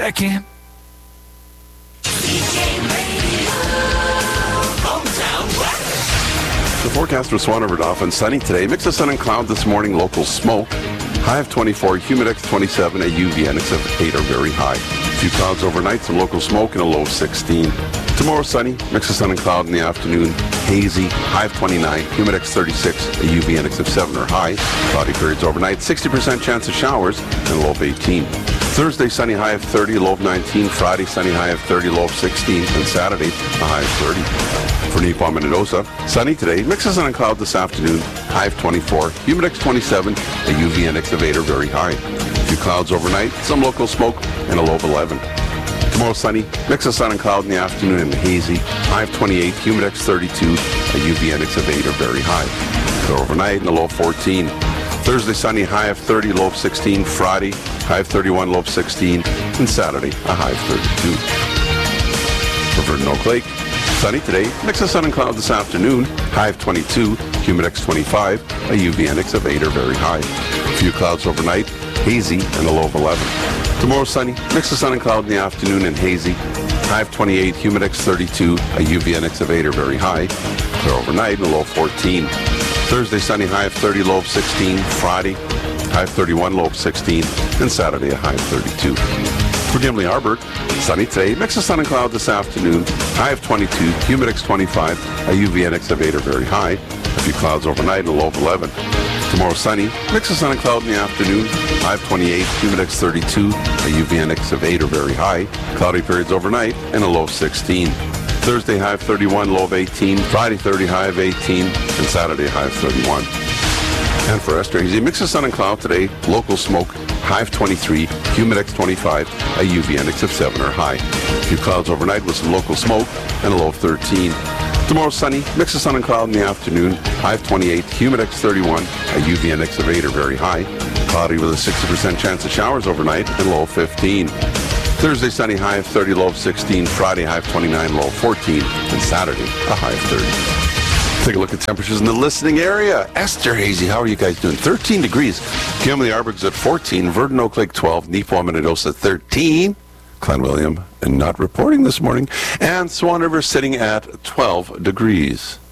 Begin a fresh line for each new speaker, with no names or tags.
back in.
The forecast for Swan River Dauphin, sunny today. Mix of sun and cloud this morning, local smoke. High of 24, humidex 27, a UV index of 8 or very high. A few clouds overnight, some local smoke, and a low of 16. Tomorrow sunny, mix of sun and cloud in the afternoon, hazy, high of 29, humidex 36, a UV index of 7 or high. Cloudy periods overnight, 60% chance of showers, and a low of 18. Thursday, sunny, high of 30, low of 19. Friday, sunny, high of 30, low of 16. And Saturday, a high of 30. For Nippon Minnedosa, sunny today, mix of sun and cloud this afternoon, high of 24, humidex 27, a UV index of 8 or very high. A few clouds overnight, some local smoke, and a low of 11. Tomorrow sunny, mix of sun and cloud in the afternoon and hazy, high of 28, humidex 32, a UV index of 8 or very high. For overnight and a low of 14. Thursday sunny, high of 30, low of 16. Friday, high of 31, low of 16. And Saturday, a high of 32. For Verdun Oak Lake, sunny today, mix of sun and cloud this afternoon, high of 22, humidex 25, a UV index of 8 or very high. A few clouds overnight, hazy, and a low of 11. Tomorrow sunny, mix of sun and cloud in the afternoon and hazy, high of 28, humidex 32, a UV index of 8 or very high. Clear overnight and a low of 14. Thursday sunny, high of 30, low of 16. Friday, high of 31, low of 16. And Saturday, a high of 32. For Gimli Harbor, sunny today, mix of sun and cloud this afternoon, high of 22, humidex 25, a UV index of 8 or very high. A few clouds overnight and a low of 11. Tomorrow sunny, mix of sun and cloud in the afternoon, high of 28, humidex 32, a UV index of 8 or very high. Cloudy periods overnight and a low of 16. Thursday, high of 31, low of 18. Friday, 30, high of 18. And Saturday, high of 31. And for Esterhazy, mix of sun and cloud today, local smoke, high of 23, humidex 25, a UV index of 7 or high. A few clouds overnight with some local smoke and a low of 13. Tomorrow sunny, mix of sun and cloud in the afternoon, high of 28, humidex 31, a UV index of 8 or very high. Cloudy with a 60% chance of showers overnight and low of 15. Thursday, sunny, high of 30, low of 16. Friday, high of 29, low of 14. And Saturday, a high of 30. Take a look at temperatures in the listening area. Esterhazy, how are you guys doing? 13 degrees. Gimli Arborg's at 14. Verdun Oak Lake 12. Nippon Minnedosa 13. Clan William not reporting this morning. And Swan River sitting at 12 degrees.